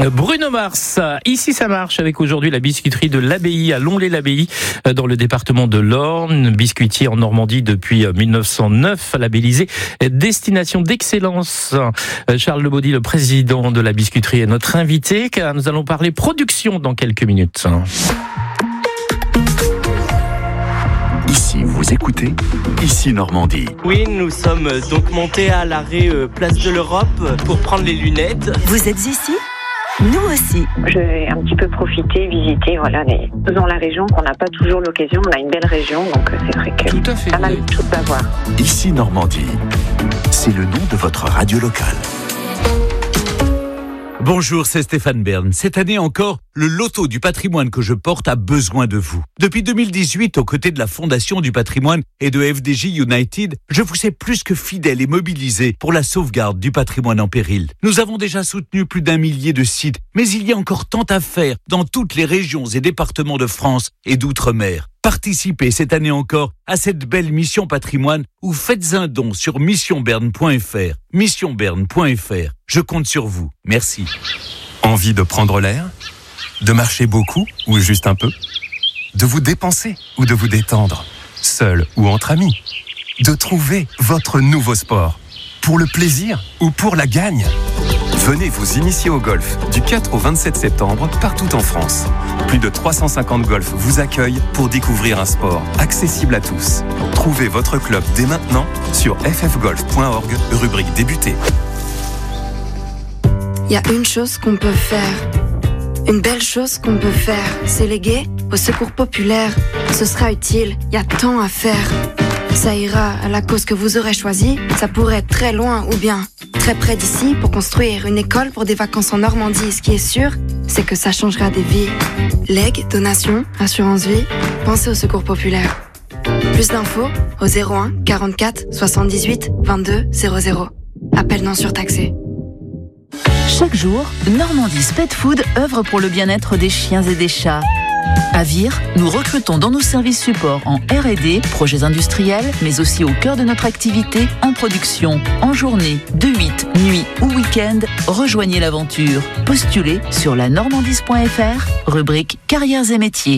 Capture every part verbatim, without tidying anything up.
Bruno Mars, ici ça marche avec aujourd'hui la biscuiterie de l'Abbaye à Longley-l'Abbaye dans le département de l'Orne, biscuitier en Normandie depuis mille neuf cent neuf, labellisé destination d'excellence. Charles Lebaudy, le président de la biscuiterie, est notre invité car nous allons parler production dans quelques minutes. Ici, vous écoutez Ici Normandie. Oui, nous sommes donc montés à l'arrêt euh, Place de l'Europe pour prendre les lunettes. Vous êtes ici ? Nous aussi. Je vais un petit peu profiter, visiter, voilà, les... dans la région qu'on n'a pas toujours l'occasion. On a une belle région, donc c'est vrai que Tout à fait. pas mal de choses à voir. Ici Normandie, c'est le nom de votre radio locale. Bonjour, c'est Stéphane Bern. Cette année encore, le loto du patrimoine que je porte a besoin de vous. Depuis deux mille dix-huit, aux côtés de la Fondation du patrimoine et de F D J United, je vous sais plus que fidèle et mobilisé pour la sauvegarde du patrimoine en péril. Nous avons déjà soutenu plus d'un millier de sites, mais il y a encore tant à faire dans toutes les régions et départements de France et d'outre-mer. Participez cette année encore à cette belle mission patrimoine ou faites un don sur mission bern point f r. mission bern point f r. Je compte sur vous. Merci. Envie de prendre l'air ? De marcher beaucoup ou juste un peu ? De vous dépenser ou de vous détendre ? Seul ou entre amis ? De trouver votre nouveau sport ? Pour le plaisir ou pour la gagne ? Venez vous initier au golf du quatre au vingt-sept septembre partout en France. Plus de trois cent cinquante golfs vous accueillent pour découvrir un sport accessible à tous. Trouvez votre club dès maintenant sur f f golf point org, rubrique débuter. Il y a une chose qu'on peut faire. Une belle chose qu'on peut faire. C'est léguer au secours populaire. Ce sera utile, il y a tant à faire. Ça ira à la cause que vous aurez choisie. Ça pourrait être très loin ou bien très près d'ici pour construire une école pour des vacances en Normandie. Ce qui est sûr, c'est que ça changera des vies. Legs, donations, assurance vie, pensez au secours populaire. Plus d'infos au zéro un quarante-quatre soixante-dix-huit vingt-deux zéro zéro. Appel non surtaxé. Chaque jour, Normandie's Pet Food œuvre pour le bien-être des chiens et des chats. À Vire, nous recrutons dans nos services supports en R et D, projets industriels, mais aussi au cœur de notre activité, en production, en journée, de huit, nuit ou week-end. Rejoignez l'aventure. Postulez sur la normandise point f r, rubrique carrières et métiers.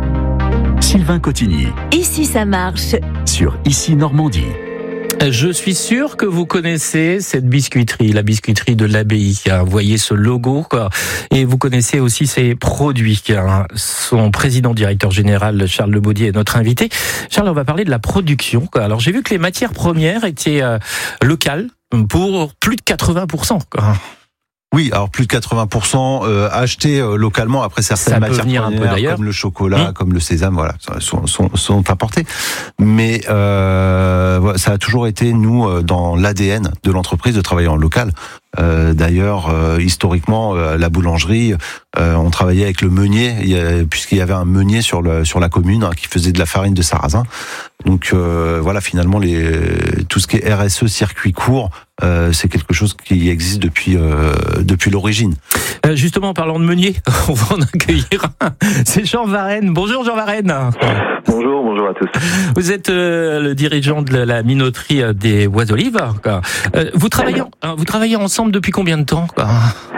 Sylvain Cotigny, Ici ça marche. sur Ici Normandie. Je suis sûr que vous connaissez cette biscuiterie, la biscuiterie de l'Abbaye. Vous voyez ce logo, quoi. Et vous connaissez aussi ses produits. Son président directeur général, Charles Lebaudy, est notre invité. Charles, on va parler de la production, quoi. Alors, j'ai vu que les matières premières étaient euh, locales pour plus de quatre-vingts pour cent, quoi. Oui, alors plus de quatre-vingts pour cent euh, achetés euh, localement. Après certaines Ça peut matières venir un peu premières d'ailleurs. comme le chocolat, Mmh. comme le sésame, voilà, sont, sont, sont apportés. Mais euh, voilà, ça a toujours été nous euh, dans l'A D N de l'entreprise de travailler en local. Euh, d'ailleurs, euh, historiquement, euh, la boulangerie, euh, on travaillait avec le meunier, il y a, puisqu'il y avait un meunier sur le sur la commune hein, qui faisait de la farine de sarrasin. Donc euh, voilà, finalement, les, tout ce qui est R S E, circuit court, euh, c'est quelque chose qui existe depuis euh, depuis l'origine. Euh, justement, en parlant de meunier, on va en accueillir un. C'est Jean Varenne. Bonjour Jean Varenne. Bonjour, bonjour à tous. Vous êtes euh, le dirigeant de la minoterie des Bois d'Olive. Euh, vous travaillez, vous travaillez ensemble depuis combien de temps, quoi ?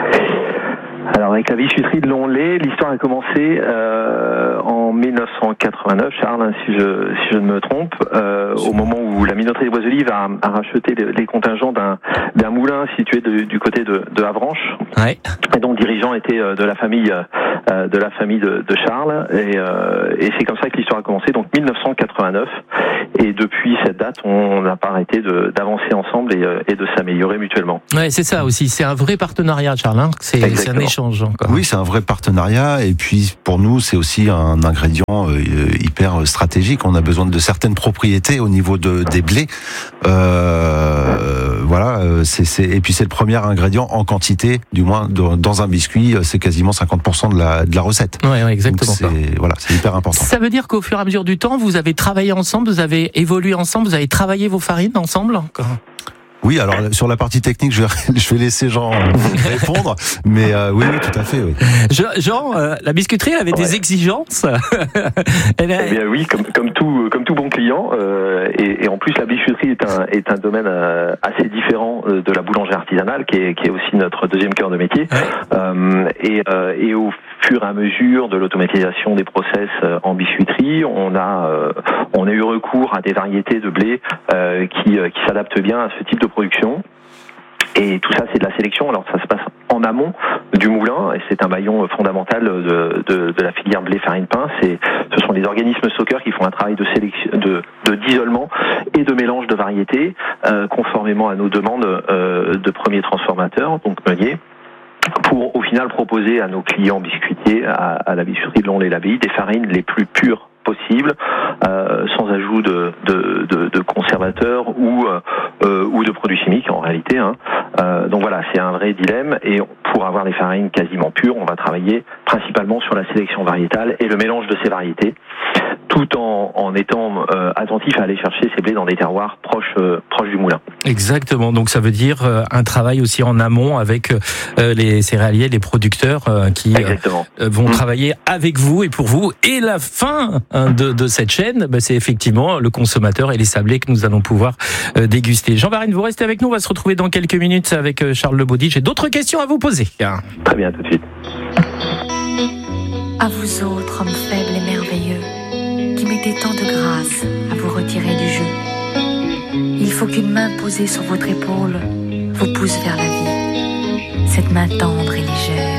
Alors avec la biscuiterie de Longley, l'histoire a commencé euh, en mille neuf cent quatre-vingt-neuf, Charles, hein, si je si je ne me trompe, euh, au moment où la minoterie des Bois d'Olive a, a racheté les, les contingents d'un d'un moulin situé de, du côté de, de Avranches. Ouais. Et donc dirigeant était euh, de la famille euh, de la famille de, de Charles et, euh, et c'est comme ça que l'histoire a commencé. Donc mille neuf cent quatre-vingt-neuf et depuis cette date, on n'a pas arrêté de, d'avancer ensemble et, euh, et de s'améliorer mutuellement. Ouais, c'est ça aussi. C'est un vrai partenariat, Charles. Hein. C'est, c'est un échange. Encore. Oui, c'est un vrai partenariat et puis pour nous c'est aussi un ingrédient euh, hyper stratégique. On a besoin de certaines propriétés au niveau de des blés. Euh, voilà, c'est, c'est et puis c'est le premier ingrédient en quantité, du moins de, dans un biscuit, c'est quasiment cinquante pour cent de la de la recette. Ouais, ouais, exactement. Donc c'est, voilà, c'est hyper important. Ça veut dire qu'au fur et à mesure du temps, vous avez travaillé ensemble, vous avez évolué ensemble, vous avez travaillé vos farines ensemble. Oui, alors sur la partie technique, je vais, je vais laisser Jean répondre, mais euh, oui, oui, tout à fait. Oui. Jean, euh, la biscuiterie elle avait ouais. des exigences. Elle a... Eh bien oui, comme, comme tout comme tout bon client, euh, et, et en plus la biscuiterie est un est un domaine euh, assez différent de la boulangerie artisanale, qui est qui est aussi notre deuxième cœur de métier. Ouais. Euh, et euh, et au fur et à mesure de l'automatisation des process en biscuiterie, on a euh, on a eu recours à des variétés de blé euh, qui qui s'adaptent bien à ce type de production. Et tout ça, c'est de la sélection. Alors, ça se passe en amont du moulin, et c'est un maillon fondamental de, de, de la filière blé farine pain. C'est, ce sont les organismes stockeurs qui font un travail de sélection, de, de d'isolement et de mélange de variétés, euh, conformément à nos demandes euh, de premiers transformateurs, donc meuniers, pour au final proposer à nos clients biscuitiers, à, à la biscuiterie de Longlet-l'Abbaye, des farines les plus pures possible, euh, sans ajout de, de, de, de conservateurs ou, euh, ou de produits chimiques en réalité. Hein. Euh, donc voilà, c'est un vrai dilemme, et pour avoir des farines quasiment pures, on va travailler principalement sur la sélection variétale et le mélange de ces variétés, tout en, en étant euh, attentif à aller chercher ces blés dans des terroirs proches, euh, proches du moulin. Exactement, donc ça veut dire euh, un travail aussi en amont avec euh, les céréaliers, les producteurs euh, qui euh, vont mmh. travailler avec vous et pour vous. Et la fin De, de cette chaîne, bah c'est effectivement le consommateur et les sablés que nous allons pouvoir euh, déguster. Jean Varenne, vous restez avec nous, on va se retrouver dans quelques minutes avec euh, Charles Lebaudy. J'ai d'autres questions à vous poser. Très bien, tout de suite. À vous autres, hommes faibles et merveilleux, qui mettez tant de grâce à vous retirer du jeu. Il faut qu'une main posée sur votre épaule vous pousse vers la vie. Cette main tendre et légère